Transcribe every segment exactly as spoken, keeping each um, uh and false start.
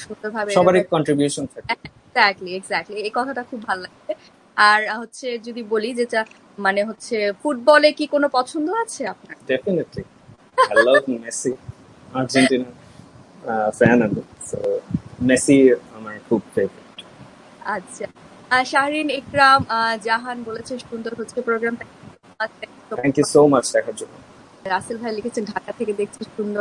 সুন্দরভাবে সবারই কন্ট্রিবিউশন থাকে। এক্স্যাক্টলি এক্স্যাক্টলি এই কথাটা খুব ভালো লাগছে। আর হচ্ছে যদি বলি যেটা মানে হচ্ছে ফুটবলে কি কোনো পছন্দ আছে আপনার? Definitely I love Messi, Argentina fan আমি, সো মেসি আমার খুব ফেভারিট। আচ্ছা, শাহরিন ইকরাম জাহান বলেছে সুন্দর হচ্ছে প্রোগ্রামটা। থ্যাংক ইউ সো মাচ দেখার জন্য। রাসেল ভাই লিখেছেন ঢাকা থেকে দেখছি সুন্দর।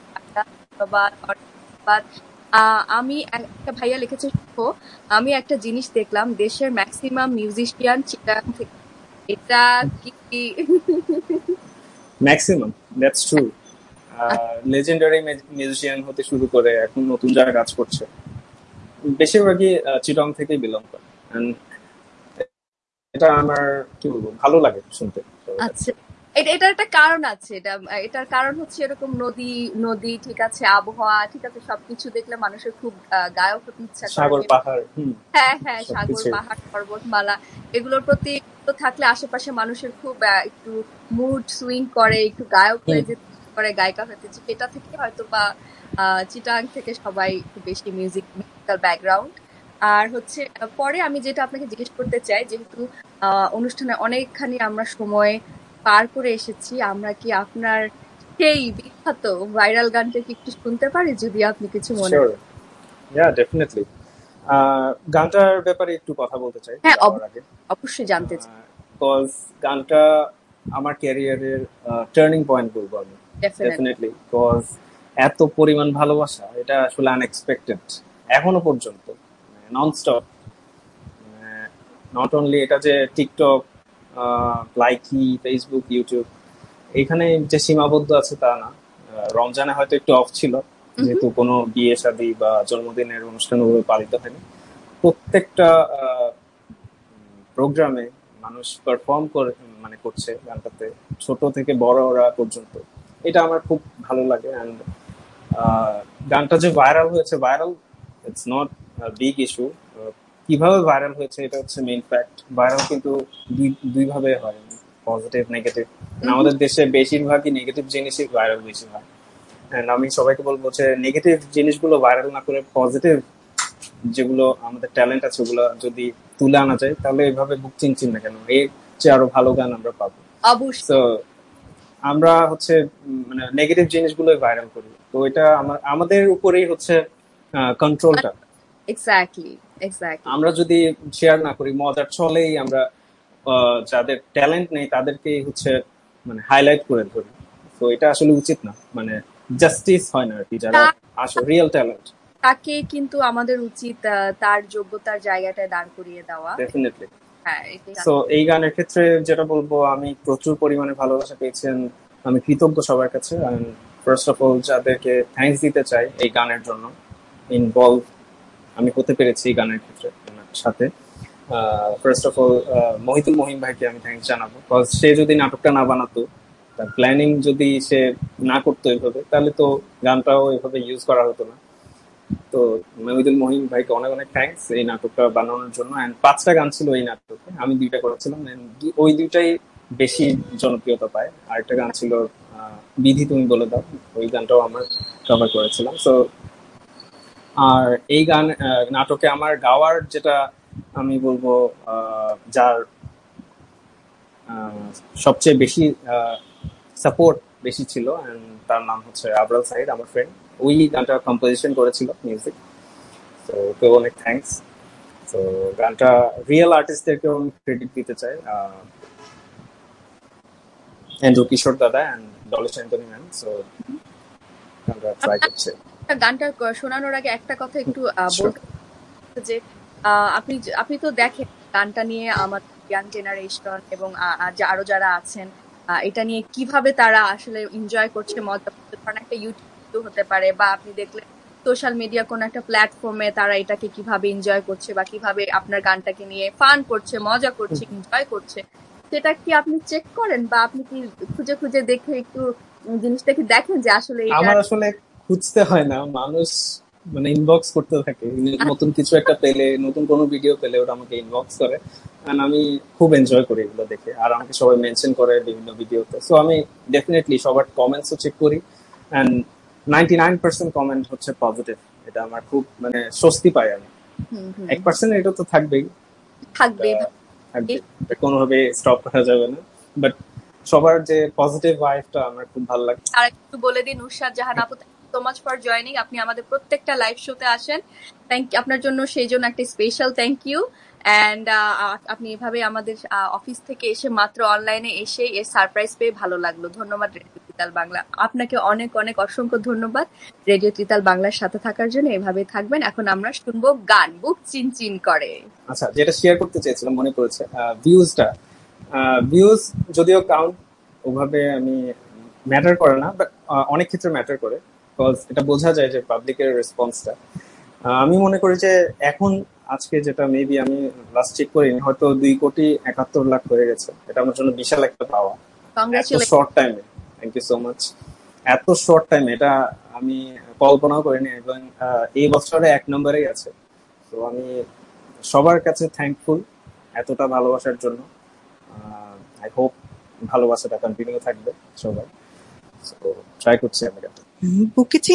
আমি একটা ভাইয়া লিখেছে আমি একটা জিনিস দেখলাম দেশের ম্যাক্সিমাম মিউজিশিয়ান চিটাগাং থেকে। এটা কি maximum? That's true. Legendary musician হতে শুরু করে এখন নতুন যারা কাজ করছে বেশিরভাগই চিটাগাং থেকেই বিলং করে। এটা আমার কি বলবো ভালো লাগে শুনতে। আচ্ছা, এটার একটা কারণ আছে। এটা এটার কারণ হচ্ছে এরকম নদী নদী ঠিক আছে, আবহাওয়া ঠিক আছে, সবকিছু দেখলে মানুষের খুব গায়ক হতে ইচ্ছা করে। সাগর পাহাড়, হ্যাঁ হ্যাঁ সাগর পাহাড় পর্বতমালা এগুলোর প্রতি থাকলে আশেপাশে মানুষের খুব একটু মুড সুইং করে, একটু গায়ক হয়ে যেতে করে, গায়িকা হতে। এটা থেকে হয়তো বা চিটাগাং থেকে সবাই একটু বেশি মিউজিক মিউজিক্যাল ব্যাকগ্রাউন্ড। আর হচ্ছে পরে আমি যেটা আপনাকে জিজ্ঞেস করতে চাই, যেহেতু অনুষ্ঠানে অনেকখানি আমরা সময় পার করে এসেছি, আমরা কি আপনার সেই বিখ্যাত ভাইরাল গানটা কি একটু শুনতে পারি যদি আপনি কিছু মনে করেন? ইয়া ডেফিনেটলি। গানটার ব্যাপারে একটু কথা বলতে চাই। হ্যাঁ অবশ্যই জানতে চাই। বিকজ গানটা আমার ক্যারিয়ারের টার্নিং পয়েন্ট বলবো আমি। ডেফিনেটলি বিকজ এত পরিমাণ ভালোবাসা এটা আসলে আনএক্সপেক্টেড এখনো পর্যন্ত, ননস্টপ। নট অনলি এটা যে টিকটক, লাইকি, ফেসবুক, ইউটিউব এখানে যে সীমাবদ্ধ আছে তা না। রমজানে হয়তো একটু অফ ছিল যেহেতু কোনো বিয়ে শাদী বা জন্মদিনের অনুষ্ঠান পালিত হয়নি। প্রত্যেকটা প্রোগ্রামে মানুষ পারফর্ম করে মানে করছে গানটাতে, ছোট থেকে বড়রা পর্যন্ত। এটা আমার খুব ভালো লাগে। অ্যান্ড গানটা যে ভাইরাল হয়েছে, viral it's not big issue. কিভাবে ভাইরাল হয়েছে এটা হচ্ছে মেইন ফ্যাক্ট। ভাইরাল কিন্তু দুই ভাবে হয়, পজিটিভ নেগেটিভ। আমাদের দেশে বেশিরভাগই নেগেটিভ জিনিসই ভাইরাল বেশি হয়। এন্ড আমি সবাইকে বলবো যে নেগেটিভ জিনিসগুলো ভাইরাল না করে পজিটিভ যেগুলো আমাদের ট্যালেন্ট আছে ওগুলো যদি তুলে আনা যায় তাহলে এইভাবে বুক চিনচিন না কেন এর চেয়ে আরো ভালো গান আমরা পাবো। তো আমরা হচ্ছে মানে নেগেটিভ জিনিসগুলো ভাইরাল করি, তো এটা আমাদের উপরেই হচ্ছে কন্ট্রোলটা। এক্স্যাক্টলি এক্স্যাক্টলি আমরা যদি শেয়ার না করি, মজার ছলেই আমরা যাদের ট্যালেন্ট নেই তাদেরকে হচ্ছে মানে হাইলাইট করে ধরি, তো এটা আসলে উচিত না। মানে জাস্টিস হয় না আর কি, যারা আসলে রিয়েল ট্যালেন্ট তাকে কিন্তু আমাদের উচিত তার যোগ্যতার জায়গাটায় দাঁড় করিয়ে দেওয়া। ডেফিনেটলি। সো এই গানের ক্ষেত্রে যেটা বলবো, আমি প্রচুর পরিমাণে ভালোবাসা পেয়েছেন, আমি কৃতজ্ঞ সবার কাছে। ফার্স্ট অফ অল যাদেরকে থ্যাঙ্কস দিতে চাই এই গানের জন্য ইনভলভ আমি হতে পেরেছি এই গানের ক্ষেত্রে সাথে। First of all Mohitul Mahim ভাইকে আমি থ্যাঙ্কস জানাবো, বিকজ সে যদি নাটকটা না বানাতো, তার প্ল্যানিং যদি সে না করতো এইভাবে, তাহলে তো গানটাও এভাবে ইউজ করা হতো না। তো মহিদুল মহিম ভাইকে অনেক অনেক থ্যাঙ্কস এই নাটকটা বানানোর জন্য। এন্ড পাঁচটা গান ছিল এই নাটকে, আমি দুইটা করেছিলাম, ওই দুইটাই বেশি জনপ্রিয়তা পায়। আরেকটা গান ছিল বিধি তুমি বলে দাও, ওই গানটাও আমার কভার করেছিলাম। সো আর এই গান নাটকে আমার গাওয়ার যেটা আমি বলবো যার সবচেয়ে বেশি সাপোর্ট বেশি ছিল, তার নাম হচ্ছে আবরাল সাহিদ, আমার ফ্রেন্ড। ওই গানটা কম্পোজিশন করেছিল মিউজিক, তো ওকে অনেক থ্যাঙ্কস। তো গানটা রিয়েল আর্টিস্টদেরকেও আমি ক্রেডিট দিতে চাই, এন্ড্রু কিশোর দাদা and Dolly Antony ma'am. So গানটা ট্রাই করছে। গানটা শোনানোর আগে একটা কথা একটু বলতে যে আপনি আপনি তো দেখেন গানটা নিয়ে আমার ইয়াং জেনারেশন এবং আরো যারা আছেন এটা নিয়ে কিভাবে তারা আসলে এনজয় করছে, মজা করছে। কারণ একটা ইউটিউব হতে পারে বা আপনি দেখলে সোশ্যাল মিডিয়া কোন একটা প্ল্যাটফর্মে তারা এটাকে কিভাবে এনজয় করছে বা কিভাবে আপনার গানটাকে নিয়ে ফান করছে, মজা করছে, এনজয় করছে, সেটা কি আপনি চেক করেন বা আপনি কি খুঁজে খুঁজে দেখে একটু জিনিসটাকে দেখেন যে আসলে আমার আসলে খুঁজতে হয় না, মানুষ মানে ইনবক্স করতে থাকে, নতুন কিছু একটা পেলে, নতুন কোনো ভিডিও পেলে ওটা আমাকে ইনবক্স করে। এন্ড আমি খুব এনজয় করি এগুলো দেখে, আর আমাকে সবাই মেনশন করে বিভিন্ন ভিডিওতে। সো আমি ডেফিনেটলি সবার কমেন্টসও চেক করি, and ninety nine percent comment হচ্ছে পজিটিভ। এটা আমার খুব মানে স্বস্তি পাই আমি। হুম হুম এক পার্সেন্ট এটা তো থাকবেই, থাকবে থাকবে, এটা কোনোভাবে স্টপ করা যাবে না। বাট সবার যে পজিটিভ ভাইবটা আমার খুব ভালো লাগে। আর একটু বলে দিন নুসরাত জাহান আপু, সো মাচ ফর জয়নিং। আপনি আমাদের প্রত্যেকটা লাইভ শোতে আসেন, থ্যাংক আপনার জন্য সেই জন্য একটা স্পেশাল থ্যাংক ইউ। অ্যান্ড আপনি এভাবে আমাদের অফিস থেকে এসে মাত্র অনলাইনে এসে এর সারপ্রাইজ পেয়ে ভালো লাগলো। ধন্যবাদ রেডিও ত্রিতাল বাংলা, আপনাকে অনেক অনেক অসংখ্য ধন্যবাদ রেডিও ত্রিতাল বাংলার সাথে থাকার জন্য। এভাবে থাকবেন। এখন আমরা শুনবো গান বুক চিনচিন করে। আচ্ছা, যেটা শেয়ার করতে চেয়েছিলাম মনে পড়েছে, ভিউজটা ভিউজ যদিও কাউন্ট ওভাবে আমি ম্যাটার করে না, বাট অনেক ক্ষেত্রে ম্যাটার করে, বিকজ এটা বোঝা যায় যে পাবলিকের রেসপন্সটা। আমি মনে করি যে এখন আজকে যেটা মেবি আমি লাস্ট চেক করিনি, হয়তো দুই কোটি একাত্তর লাখ হয়ে গেছে। এটা আমার জন্য বিশাল একটা পাওয়া এত শর্ট টাইমে। Thank you so much. এত শর্ট টাইম এটা আমি কল্পনাও করিনি, এবং এই বছরে এক নম্বরে আছে। তো আমি সবার কাছে থ্যাঙ্কফুল এতটা ভালোবাসার জন্য। আই হোপ ভালোবাসাটা কন্টিনিউ থাকবে সবাই। ট্রাই করছি আমি।